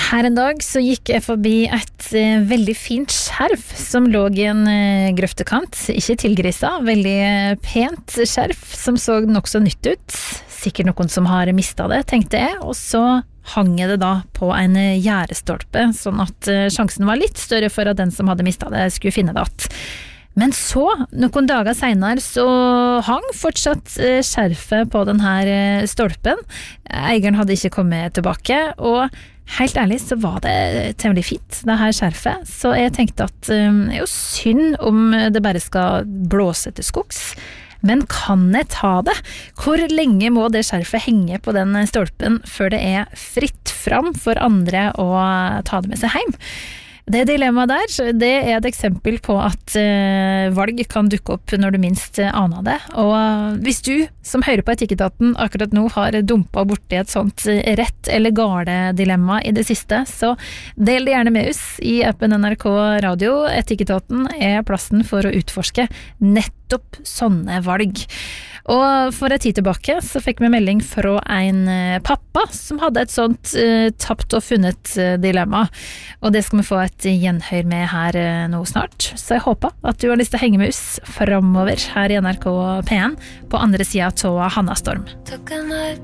Her en dag så gikk jeg forbi et veldig fint skjerf som lå i en grøftekant, ikke tilgrisa, veldig pent skjerf som så nok så nytt ut. Sikkert noen som har mistet det, tenkte jeg, og så hang jeg det da på en gjerdestolpe, sånn at sjansen var litt større for at den som hadde mistet det skulle finne det att. Men så, noen dager senere, så hang fortsatt skjerfet på denne stolpen. Eieren hadde ikke kommet tilbake, og helt ærlig så var det temmelig fint, det her skjerfet. Så jeg tenkte at det er jo synd om det bare skal blåse til skogs. Men kan jeg ta det? Hvor lenge må det skjerfet henge på den stolpen før det er fritt fram for andre å ta det med seg hjem? Det dilemmaet der, det er et eksempel på at valg kan dukke opp når du minst aner det. Og hvis du som hører på Etikketaten akkurat nå har dumpet borti et sånt rett eller gale dilemma i det siste, så del det gjerne med oss i appen NRK Radio. Etikketaten er plassen for å utforske nettopp sånne valg. Og for en tid tilbake så fikk vi melding fra en pappa som hadde et sånt tapt og funnet dilemma. Og det skal vi få et gjenhør med her nå snart. Så jeg håper at du har lyst til å henge med oss fremover her i NRK P1 på andre siden av Hanna Storm. Took a night